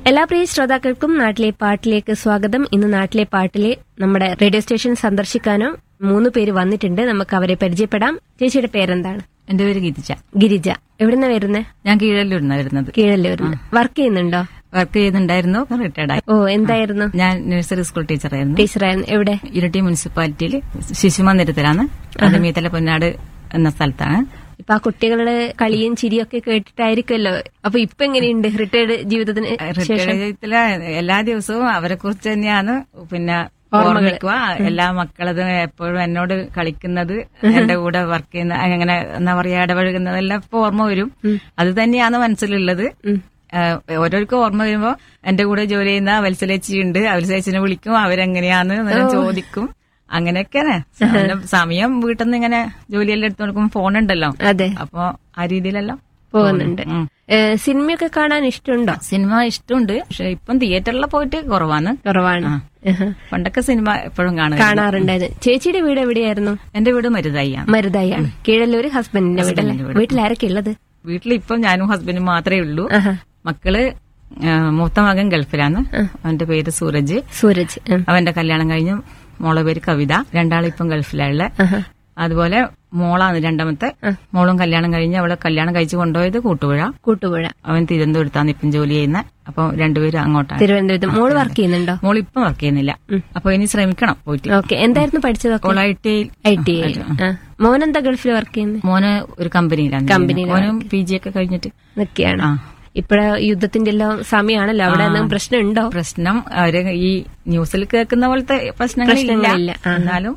എല്ലാ പ്രിയ ശ്രോതാക്കൾക്കും നാട്ടിലെ പാട്ടിലേക്ക് സ്വാഗതം. ഇന്ന് നാട്ടിലെ പാട്ടിലെ നമ്മുടെ റേഡിയോ സ്റ്റേഷൻ സന്ദർശിക്കാനോ 3 പേര് വന്നിട്ടുണ്ട്. നമുക്ക് അവരെ പരിചയപ്പെടാം. ചേച്ചിയുടെ പേരെന്താണ്? എന്റെ പേര് ഗിരിജ. ഗിരിജ. എവിടുന്ന വരുന്നേ? ഞാൻ കീഴല്ലൂരിന്നാ വരുന്നത്. കീഴല്ലൂരിന്ന്. വർക്ക് ചെയ്യുന്നുണ്ടോ? വർക്ക് ചെയ്യുന്നുണ്ടായിരുന്നു, റിട്ടയർഡ് ആയി. ഓ, എന്തായിരുന്നു? ഞാൻ നഴ്സറി സ്കൂൾ ടീച്ചറായിരുന്നു. ടീച്ചറായിരുന്നു. എവിടെ? ഇരട്ടി മുനിസിപ്പാലിറ്റിയിൽ ശിശുമന്ദിരത്തിലാണ്. അത് മീത്തല പൊന്നാട് എന്ന സ്ഥലത്താണ്. ഇപ്പൊ ആ കുട്ടികളുടെ കളിയും ചിരിയൊക്കെ കേട്ടിട്ടായിരിക്കുമല്ലോ. അപ്പൊ ഇപ്പൊ എങ്ങനെയുണ്ട് റിട്ടയർഡ് ജീവിതത്തിന് ശേഷം? റിട്ടയർഡിലെ എല്ലാ ദിവസവും അവരെ കുറിച്ച് തന്നെയാണ് പിന്നെ ഓർമ്മിക്കുക. എല്ലാ മക്കളതും എപ്പോഴും എന്നോട് കളിക്കുന്നത്, എന്റെ കൂടെ വർക്ക് ചെയ്യുന്ന, അങ്ങനെ എന്താ പറയാ, ഇടപഴകുന്നതെല്ലാം ഇപ്പൊ ഓർമ്മ വരും. അത് തന്നെയാണ് മനസ്സിലുള്ളത്. ഓരോരുക്കും ഓർമ്മ വരുമ്പോ എന്റെ കൂടെ ജോലി ചെയ്യുന്ന വത്സലേച്ചിയുണ്ട്, വത്സലേച്ചിനെ വിളിക്കും, അവരെങ്ങനെയാന്ന് ചോദിക്കും. അങ്ങനെയൊക്കെയാണ്. സമയം വീട്ടിൽ നിന്ന് ഇങ്ങനെ ജോലിയെല്ലാം എടുത്തു കൊടുക്കുമ്പോൾ ഫോണുണ്ടല്ലോ. അതെ. അപ്പൊ ആ രീതിയിലെല്ലാം പോകുന്നുണ്ട്. സിനിമയൊക്കെ കാണാൻ ഇഷ്ടമുണ്ടോ? സിനിമ ഇഷ്ടമുണ്ട്, പക്ഷെ ഇപ്പം തിയേറ്ററിൽ പോയിട്ട് കുറവാണ്. പണ്ടൊക്കെ സിനിമ എപ്പോഴും കാണാറുണ്ടായിരുന്നു. ചേച്ചിയുടെ വീട് എവിടെയായിരുന്നു? എന്റെ വീട് മരുതായിയാണ്. മരുതായിയാണ്. കീഴല്ലൂര് ഹസ്ബൻഡിന്റെ വീടല്ലേ? വീട്ടിൽ ആരൊക്കെ ഉള്ളത്? വീട്ടിൽ ഇപ്പം ഞാനും ഹസ്ബൻഡും മാത്രമേ ഉള്ളൂ. മക്കള് മൂത്ത മകൻ ഗൾഫിലാണ്. അവന്റെ പേര് സൂരജ്. അവന്റെ കല്യാണം കഴിഞ്ഞു. മോളെ പേര് കവിത. രണ്ടാളിപ്പം ഗൾഫിലുള്ള. അതുപോലെ മോളാണ് രണ്ടാമത്തെ. മോളും കല്യാണം കഴിഞ്ഞ് അവളെ കല്യാണം കഴിച്ച് കൊണ്ടുപോയത് കൂട്ടുപുഴ. അവൻ തിരുവനന്തപുരത്താണ് ഇപ്പം ജോലി ചെയ്യുന്നത്. അപ്പൊ രണ്ടുപേരും അങ്ങോട്ടാണ്. തിരുവനന്തപുരത്ത്. മോള് വർക്ക് ചെയ്യുന്നുണ്ടോ? മോൾ ഇപ്പം വർക്ക് ചെയ്യുന്നില്ല. അപ്പൊ ഇനി ശ്രമിക്കണം പോയിട്ട്. ഓക്കെ. എന്തായിരുന്നു പഠിച്ചത്? ITI. മോനെന്താ ഗൾഫിൽ വർക്ക് ചെയ്യുന്നത്? മോന് ഒരു കമ്പനിയിലാണ്. മോനും PG ഒക്കെ കഴിഞ്ഞിട്ട് നിൽക്കുകയാണ്. ഇപ്പഴ യുദ്ധത്തിന്റെ എല്ലാം സമയമാണല്ലോ. അവിടെ പ്രശ്നമുണ്ടോ? പ്രശ്നം അവര് ഈ ന്യൂസിൽ കേൾക്കുന്ന പോലത്തെ പ്രശ്നങ്ങളില്ല. എന്നാലും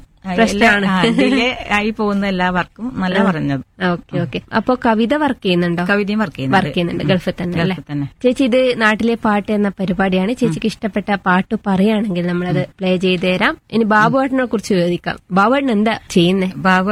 ഡിലേ ആയി പോകുന്ന എല്ലാ വർക്കും നല്ല പറഞ്ഞത്. ഓക്കെ. അപ്പൊ കവിത വർക്ക് ചെയ്യുന്നുണ്ടോ? കവിതയും വർക്ക് ചെയ്യുന്നുണ്ട്. ഗൾഫിൽ തന്നെ. ചേച്ചി, ഇത് നാട്ടിലെ പാട്ട് എന്ന പരിപാടിയാണ്. ചേച്ചിക്ക് ഇഷ്ടപ്പെട്ട പാട്ട് പറയുകയാണെങ്കിൽ നമ്മളത് പ്ലേ ചെയ്ത് തരാം. ഇനി ബാബുവേട്ടനെ കുറിച്ച് ചോദിക്കാം. ബാബുവേട്ടൻ എന്താ ചെയ്യുന്നേ?